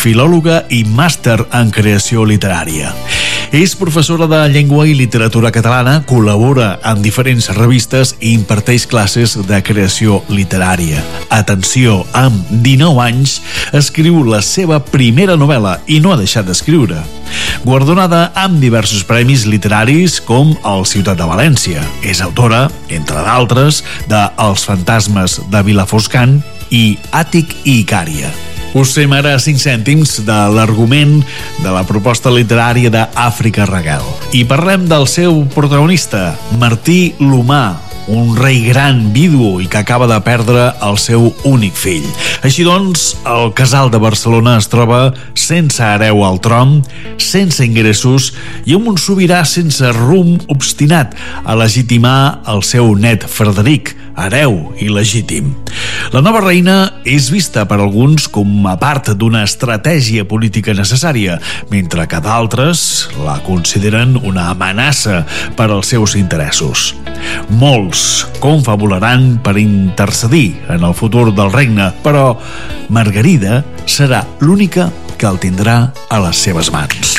filòloga i màster en creació literària. És professora de llengua i literatura catalana, col·labora en diferents revistes i imparteix classes de creació literària. Atenció, amb 19 anys escriu la seva primera novel·la i no ha deixat d'escriure. Guardonada amb diversos premis literaris com el Ciutat de València. És autora, entre d'altres, de Els fantasmes de Vilafoscan i Àtic i Icària. Us fem ara 5 cèntims de l'argument de la proposta literària d'Àfrica Ragel. I parlem del seu protagonista, Martí l'Humà, un rei gran, vídua i que acaba de perdre el seu únic fill. Així doncs, el casal de Barcelona es troba sense hereu al tron, sense ingressos i amb un sobirà sense rumb obstinat a legitimar el seu net Frederic, hereu il·legítim. La nova reina és vista per alguns com a part d'una estratègia política necessària, mentre que d'altres la consideren una amenaça per als seus interessos. Molts confabularan per intercedir en el futur del regne, però Margarida serà l'única que el tindrà a les seves mans.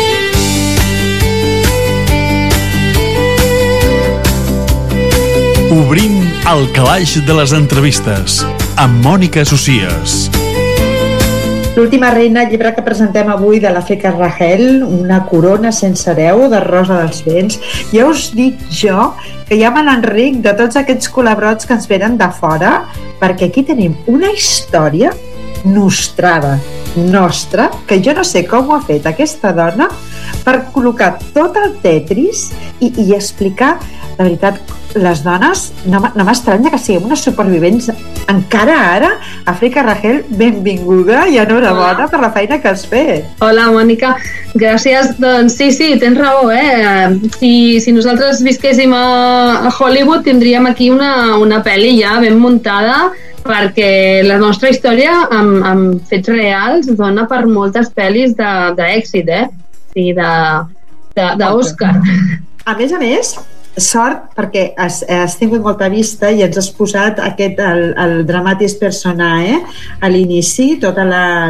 Obrim el calaix de les entrevistes amb Mònica Socias. L'última reina, llibre que presentem avui de l'Àfrica Ragel, Una corona sense hereu, de Rosa dels Vents. Ja us dic jo que ja me n'enric de tots aquests col·laboradors que ens venen de fora, perquè aquí tenim una història nostrada, nostra, que jo no sé com ho ha fet aquesta dona per col·locar tot el Tetris i explicar, la veritat, les dones, no m'estranya que siguem unes supervivents encara ara. Àfrica Ragel, benvinguda i enhorabona per la feina que has fet. Hola, Mònica, gràcies. Doncs sí, tens raó, Si nosaltres visquéssim a Hollywood tindríem aquí una pel·li ja ben muntada, perquè la nostra història amb fets reals dona per moltes pel·lis d'èxit, sí, d'Òscar. A més, sort, perquè has tingut molta vista i ens has posat el dramatis personae a l'inici, tota la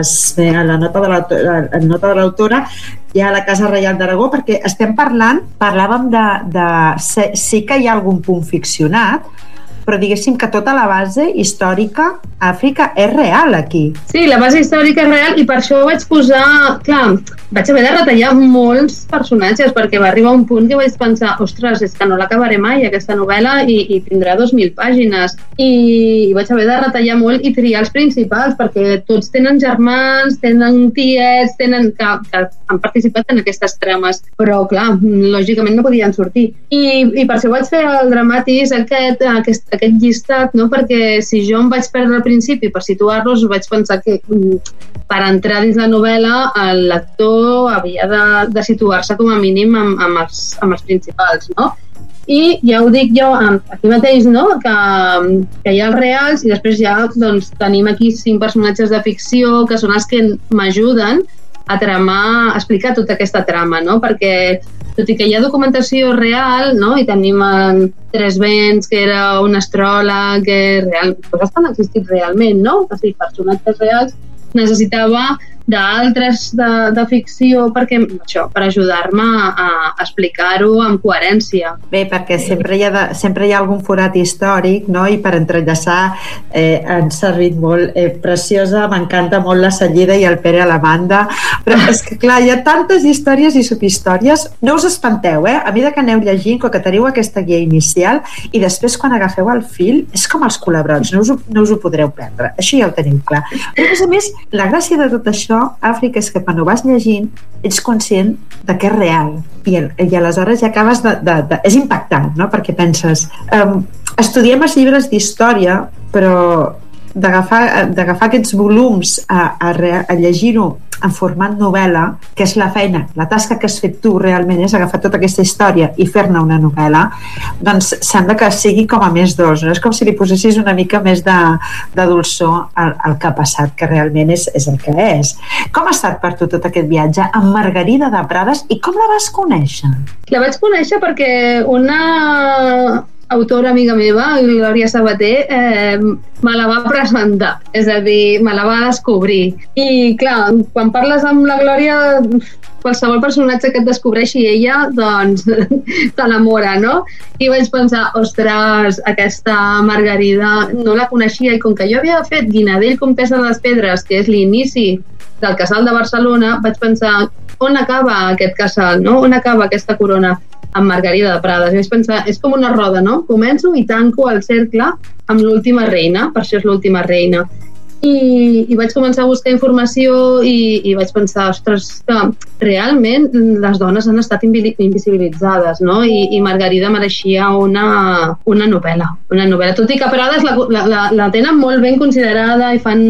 nota de l'autora ja a la Casa Reial d'Aragó, perquè parlàvem sí que hi ha algun punt ficcionat, però diguéssim que tota la base històrica Àfrica és real aquí. Sí, la base històrica és real i per això vaig posar... Clar, vaig haver de retallar molts personatges perquè va arribar un punt que vaig pensar, ostres, és que no l'acabaré mai aquesta novel·la i tindrà 2.000 pàgines i vaig haver de retallar molt i triar els principals perquè tots tenen germans, tenen tiets, que han participat en aquestes trames, però clar, lògicament no podien sortir i per això vaig fer el dramatis aquest llistat, no? Perquè si jo em vaig perdre al principi per situar-los, vaig pensar que per entrar dins la novel·la el lector havia de situar-se com a mínim amb els principals, no? I ja ho dic jo aquí mateix, no? Que hi ha els reals i després ja doncs, tenim aquí 5 personatges de ficció que són els que m'ajuden a tramar, a explicar tota aquesta trama, no? Perquè tot i que hi ha documentació real, no? I tenim Tres Vents, que era un astròleg, coses que han existit realment, no? O sigui, personatges reals, necessitava d'altres de ficció per ajudar-me a explicar-ho amb coherència. Bé, perquè sempre hi ha algun forat històric, no? I per entrellaçar han servit molt. Preciosa, m'encanta molt la Cellida i el Pere a la banda, però és que clar, hi ha tantes històries i subhistòries. No us espanteu, a mesura que aneu llegint, que teniu aquesta guia inicial i després quan agafeu el fil és com els culebrots, no us ho podreu perdre, això ja ho teniu clar. Però a més, la gràcia de tot això, Àfrica, és que quan ho vas llegint ets conscient de que és real i aleshores ja acabes és impactant, no? Perquè penses estudiem els llibres d'història, però d'agafar aquests volums a llegir-ho en format novel·la, que és la feina, la tasca que has fet tu realment és agafar tota aquesta història i fer-ne una novel·la, doncs sembla que sigui com a més dos, no? És com si li posessis una mica més de dolçor al que ha passat, que realment és el que és. Com ha estat per tu tot aquest viatge amb Margarida de Prades i com la vas conèixer? La vaig conèixer perquè autora amiga meva, Glòria Sabater, me la va presentar, és a dir, me la va descobrir. I clar, quan parles amb la Glòria, qualsevol personatge que et descobreixi ella, doncs t'enamora, no? I vaig pensar, ostres, aquesta Margarida no la coneixia, i com que jo havia fet Guinadell, Comtessa de les Pedres, que és l'inici del Casal de Barcelona, vaig pensar, on acaba aquest casal, no? On acaba aquesta corona? Amb Margarida de Prades. I vaig pensar, és com una roda, no? Començo i tanco el cercle amb l'última reina, per això és l'última reina. I vaig començar a buscar informació i vaig pensar, ostres, que realment les dones han estat invisibilitzades, no? I Margarida mereixia una novel·la. Tot i que Prades la tenen molt ben considerada i fan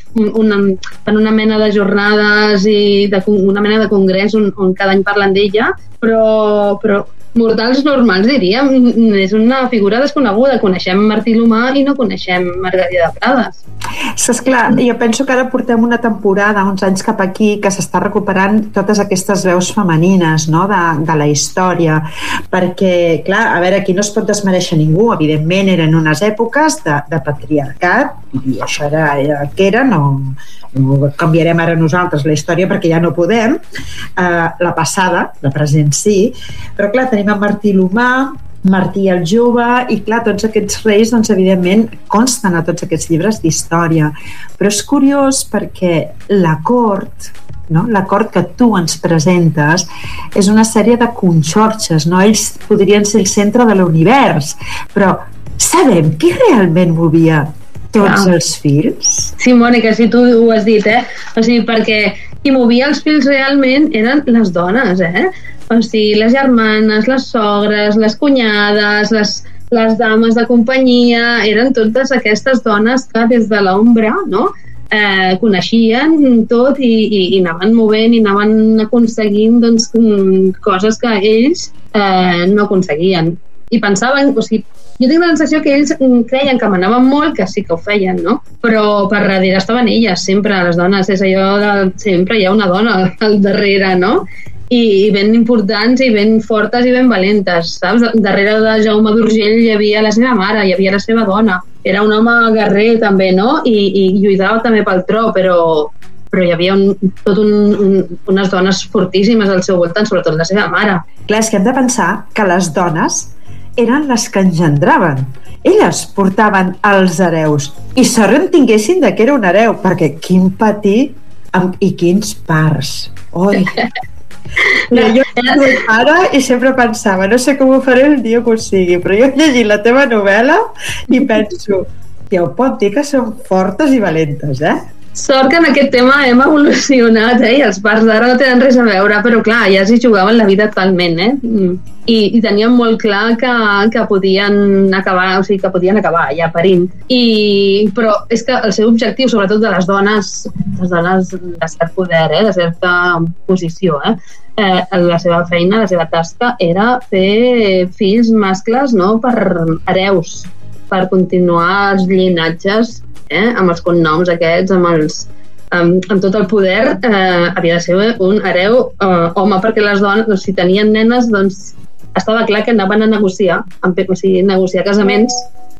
una mena de jornades i una mena de congrés on cada any parlen d'ella, però mortals normals, diríem, és una figura desconeguda. Coneixem Martí l'Humà i no coneixem Margarida de Prades. Esclar, jo penso que ara portem una temporada, uns anys cap aquí, que s'està recuperant totes aquestes veus femenines, no?, de la història, perquè, clar, a veure, aquí no es pot desmereixer ningú, evidentment eren unes èpoques de patriarcat, i això era el que era, no canviarem ara nosaltres la història perquè ja no podem, la passada, la present sí, però clar, tenim a Martí l'Humà, Martí el Jove, i clar, tots aquests reis, doncs evidentment consten a tots aquests llibres d'història, però és curiós perquè la cort, no? La cort que tu ens presentes és una sèrie de conxorxes, no? Ells podrien ser el centre de l'univers, però sabem qui realment movia tots els fils? Sí, Mònica, si tu ho has dit, o sigui, perquè qui movia els fils realment eren les dones, o sigui, les germanes, les sogres, les cunyades, les dames de companyia, eren totes aquestes dones que des de l'ombra, no?, coneixien tot i anaven movent i anaven aconseguint, doncs, coses que ells no aconseguien. I pensaven, o sigui, jo tinc la sensació que ells creien que manaven molt, que sí que ho feien, no? Però per darrere estaven elles, sempre, les dones, és allò de sempre hi ha una dona al darrere, no? I ben importants i ben fortes i ben valentes, saps? Darrere de Jaume d'Urgell hi havia la seva mare, hi havia la seva dona, era un home guerrer també, no? I lluitava també pel tro, però hi havia unes dones fortíssimes al seu voltant, sobretot la seva mare. Clar, és que hem de pensar que les dones eren les que engendraven. Elles portaven els hereus i sort en tinguessin de que era un hereu, perquè quin patir i quins parts. Oi! Mira, jo era pare i sempre pensava, no sé com ho faré el dia que ho sigui, però jo he llegit la teva novel·la i penso, ja ho pot dir que són fortes i valentes, Sort que en aquest tema hem evolucionat, i els parts d'ara no tenen res a veure, però clar, ja s'hi jugaven la vida totalment, i tenien molt clar que podien acabar, o sigui, que podien acabar ja parint. Però és que el seu objectiu, sobretot de les dones de cert poder, de certa posició, la seva feina, la seva tasca era fer fills mascles, no?, per hereus, per continuar els llinatges, amb els cognoms aquests, amb tot el poder, havia de ser un hereu home, perquè les dones, si tenien nenes, doncs estava clar que anaven a negociar, o sigui, negociar casaments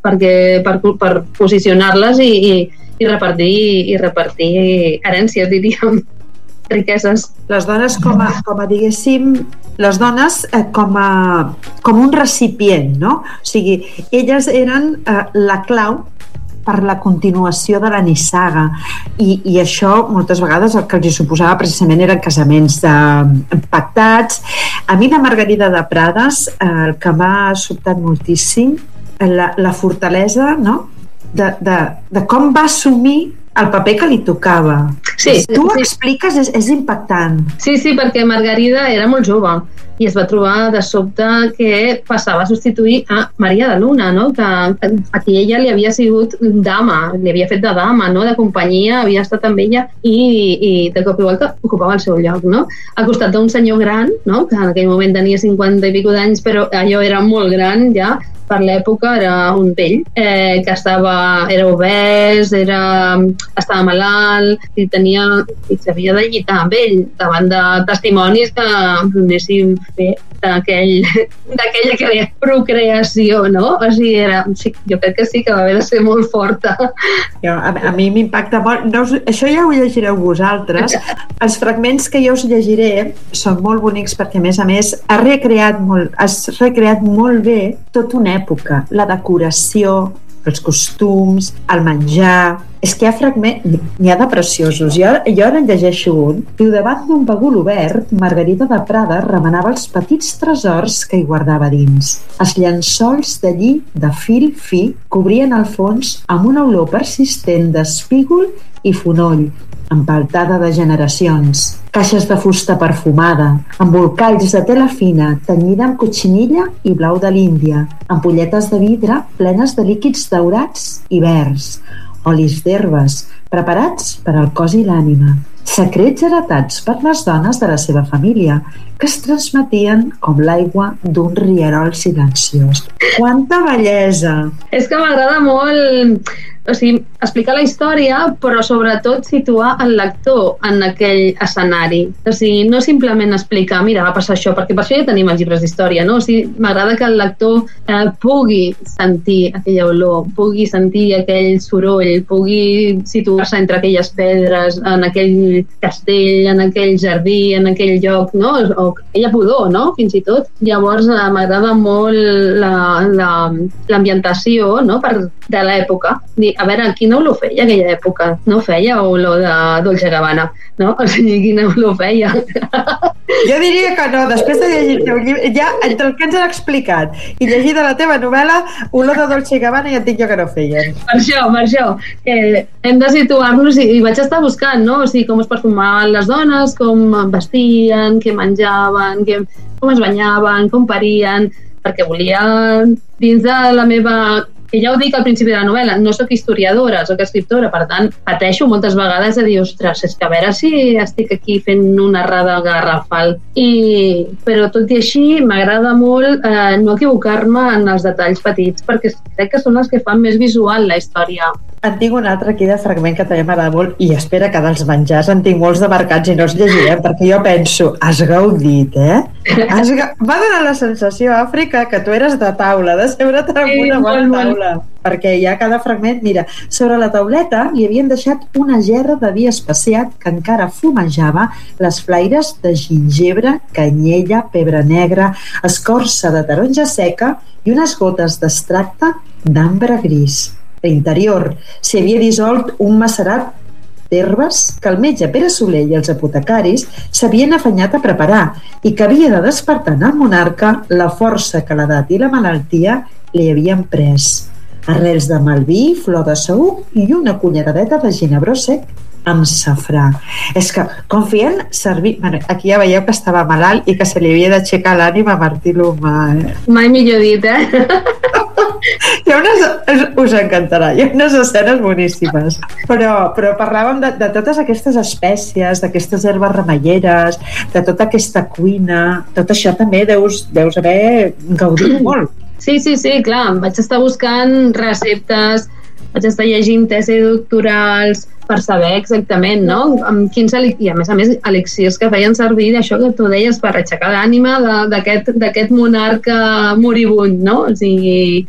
per posicionar-les i repartir herències, diríem, riqueses. Les dones com a diguéssim, les dones com un recipient, no? O sigui, elles eren la clau per la continuació de la nissaga i això moltes vegades el que els suposava precisament eren casaments pactats. A mi de Margarida de Prades el que m'ha sobtat moltíssim la fortalesa, no?, de com va assumir el paper que li tocava. Sí, tu ho expliques, és impactant. Sí, perquè Margarida era molt jove i es va trobar de sobte que passava a substituir a Maria de Luna, no?, que a qui ella li havia sigut dama, li havia fet de dama, no?, de companyia, havia estat amb ella i de cop i volta ocupava el seu lloc, no?, al costat d'un senyor gran, no?, que en aquell moment tenia 50 i escaig d'anys, però allò era molt gran ja, per l'època era un vell, que era obès, estava malalt i s'havia de lluitar amb ell davant de testimonis que donessin fe d'aquella procreació, no? O sigui, jo crec que sí que va haver de ser molt forta. A mi m'impacta molt. No, això ja ho llegireu vosaltres. Els fragments que jo us llegiré són molt bonics perquè, a més, has recreat molt bé tota una època. La decoració, els costums, el menjar... És que n'hi ha de preciosos. Jo ara en llegeixo un. Diu, davant d'un bagul obert, Margarida de Prada remenava els petits tresors que hi guardava dins. Els llençols de lli de fil fi cobrien el fons amb una olor persistent d'espígol i fonoll, empeltada de generacions. Caixes de fusta perfumada, embolcalls de tela fina, tenyida amb cotxinilla i blau de l'Índia, ampolletes de vidre plenes de líquids daurats i verds, olis d'herbes, preparats per al cos i l'ànima, secrets heretats per les dones de la seva família, que es transmetien com l'aigua d'un rierol silenciós. Quanta bellesa! És que m'agrada molt, o sigui, explicar la història, però sobretot situar el lector en aquell escenari. O sigui, no simplement explicar, mira, va passar això, perquè per això ja tenim els llibres d'història, no? O sigui, m'agrada que el lector pugui sentir aquella olor, pugui sentir aquell soroll, pugui situar-se entre aquelles pedres, en aquell castell, en aquell jardí, en aquell lloc, no? O aquella pudor, no? Fins i tot. Llavors, m'agrada molt l'ambientació, no? De l'època. A veure, quina olor feia aquella època? No feia olor de Dolce Gabbana, no? O sigui, quina olor feia? Jo diria que no, després de llegir el teu llibre, ja entre el que ens han explicat i llegir de la teva novel·la, olor de Dolce Gabbana ja et dic jo que no feien. Per això, hem de situar-nos i vaig estar buscant, no? O sigui, com es perfumaven les dones, com vestien, què menjaven, com es banyaven, com parien, perquè volia, dins de la meva... Que ja ho dic al principi de la novel·la, no sóc historiadora, sóc escriptora, per tant, pateixo moltes vegades de dir, ostres, és que a veure si estic aquí fent una errada garrafal. Però tot i així, m'agrada molt no equivocar-me en els detalls petits, perquè crec que són els que fan més visual la història. En tinc un altre aquí de fragment que també m'agrada molt i espera que dels menjars en tinc molts de marcats i no els llegirem, perquè jo penso, has gaudit, Va donar la sensació, Àfrica, que tu eres de taula, de seure't en una bona taula. Perquè hi ha cada fragment, mira, sobre la tauleta li havien deixat una gerra de vi especiat que encara fumejava les flaires de gingebre, canyella, pebre negre, escorça de taronja seca i unes gotes d'extracte d'ambre gris. A l'interior s'hi havia dissolt un macerat d'herbes que el metge Pere Soler i els apotecaris s'havien afanyat a preparar i que havia de despertar en el monarca la força que l'edat i la malaltia li havien pres. Arrels de malví, flor de saüc i una culleradeta de ginebró sec amb safrà. És que confien servir... Bueno, aquí ja veieu que estava malalt i que se li havia d'aixecar l'ànima a Martí l'Humà. Mai millor dit, Us encantarà, hi ha unes escenes boníssimes, però parlàvem de totes aquestes espècies, d'aquestes herbes remeieres, de tota aquesta cuina, tot això també deus haver gaudit molt. Sí, clar, vaig estar buscant receptes, vaig estar llegint tesis doctorals per saber exactament, no? Amb quins i a més elixirs que feien servir d'això que tu deies per aixecar l'ànima d'aquest monarca moribund, no? O sigui,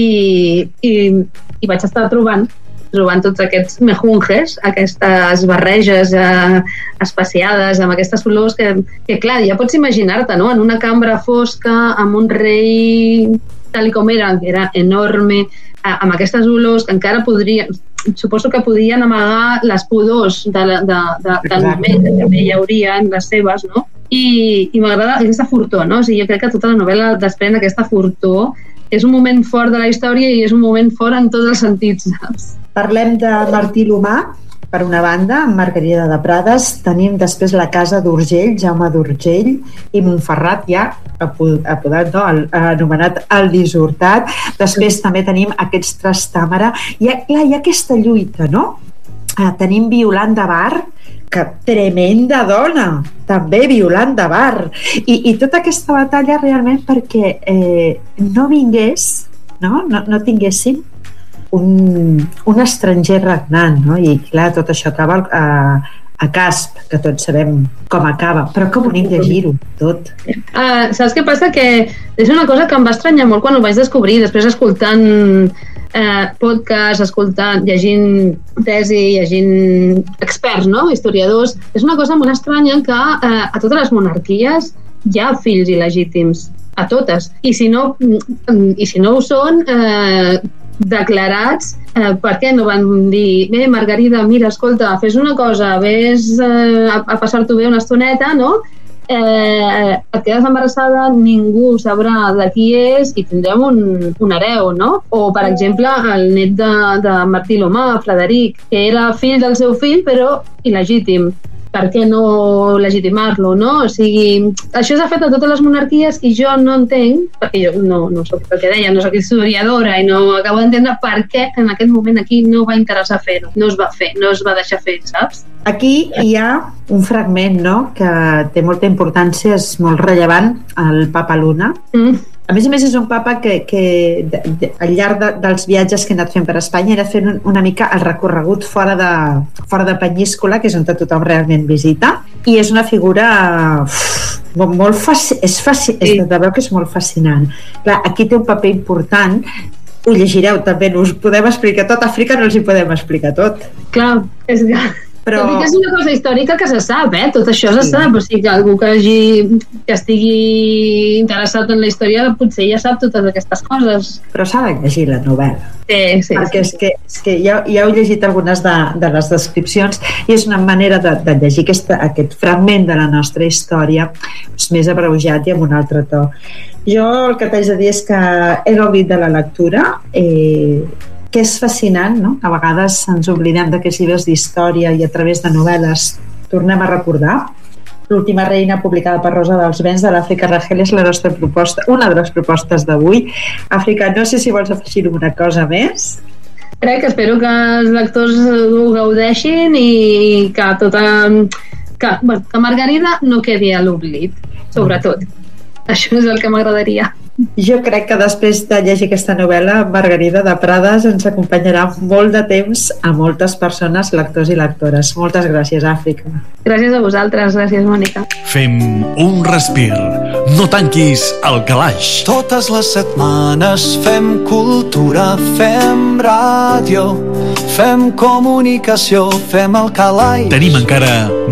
i vaig estar trobant tots aquests mejunjes, aquestes barreges especiades amb aquestes olors que clar, ja pots imaginar-te, no? En una cambra fosca, amb un rei tal com era, que era enorme, amb aquestes olors que encara suposo que podien amagar les pudors del moment, que també hi haurien les seves, no? I m'agrada aquesta fortor, no? O sigui, jo crec que tota la novel·la desprèn aquesta fortor. És un moment fort de la història i és un moment fort en tots els sentits. Parlem de Martí l'Humà, per una banda, amb Margarida de Prades. Tenim després la casa d'Urgell, Jaume d'Urgell, i Montferrat ja apodat, no? Anomenat el Dissortat. Després també tenim aquests Trastàmara. Hi ha aquesta lluita, no? Tenim Violant de Bar, que tremenda dona, també Violant de Bar, i tota aquesta batalla realment perquè no vingués, no tinguéssim un estranger regnant, no? I clar, tot això acaba a Casp, que tots sabem com acaba, però que bonic llegir-ho tot. Saps què passa? Que és una cosa que em va estranyar molt quan ho vaig descobrir, després escoltant podcasts, llegint tesi, llegint experts, no? Historiadors. És una cosa molt estranya que a totes les monarquies hi ha fills il·legítims, a totes, i si no ho són, declarats, per què no van dir Margarida, mira, escolta, fes una cosa, vés a passar-t'ho bé una estoneta, no? Et quedes embarassada, ningú sabrà de qui és i tindrem un hereu, no? O, per exemple, el net de Martí l'Humà, Frederic, que era fill del seu fill, però il·legítim. Per què no legitimar-lo, no? O sigui, això s'ha fet a totes les monarquies i jo no entenc, perquè jo no soc el que deia, no soc historiadora i no acabo d'entendre per què en aquest moment aquí no va interessar fer-ho, no es va fer, no es va deixar fer, saps? Aquí hi ha un fragment, no?, que té molta importància, és molt rellevant, el papa Luna. A més, és un papa que al llarg dels viatges que he anat fent per Espanya era fent una mica el recorregut fora de Penyíscola, que és on tothom realment visita, i és una figura molt fascinant, de veu que és molt fascinant. Clar, aquí té un paper important, ho llegireu també, no us podem explicar tot, a Àfrica no els hi podem explicar tot. Clar, és que... Però és una cosa històrica que se sap, tot això se sap, o sigui que algú que estigui interessat en la història potser ja sap totes aquestes coses. Però s'ha de llegir la novel·la. Sí. Perquè és que ja heu llegit algunes de les descripcions i és una manera de llegir aquest fragment de la nostra història més abreujat i amb un altre to. Jo el que t'haig de dir és que he gaudit de la lectura, que és fascinant, no? A vegades ens oblidem d'aquests llibres d'història i a través de novel·les tornem a recordar. L'última reina, publicada per Rosa dels Vents, de l'Àfrica Rachel, és la nostra proposta, una de les propostes d'avui. Àfrica, no sé si vols afegir una cosa més. Espero que els lectors ho gaudeixin i que Margarida no quedi a l'oblit, sobretot. Això és el que m'agradaria. Jo crec que després de llegir aquesta novel·la, Margarida de Prades ens acompanyarà molt de temps a moltes persones, lectors i lectores. Moltes gràcies, Àfrica. Gràcies a vosaltres, gràcies, Mònica. Fem un respir. No tanquis el calaix. Totes les setmanes fem cultura, fem ràdio, fem comunicació, fem el calaix. Tenim encara